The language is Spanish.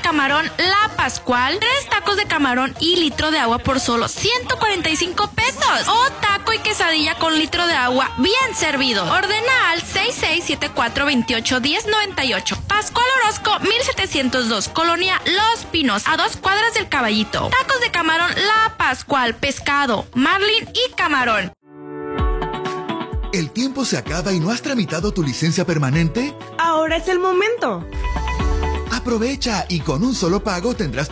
camarón La Pascual, 3 tacos de camarón y litro de agua por solo 145 pesos. O taco y quesadilla con litro de agua bien servido. Ordena al 6674281098. Pascual Orozco 1702, Colonia Los Pinos, a 2 cuadras del Caballito. Tacos de camarón La Pascual, pescado, marlin y camarón. ¿El tiempo se acaba y no has tramitado tu licencia permanente? Ahora es el momento. Aprovecha y con un solo pago tendrás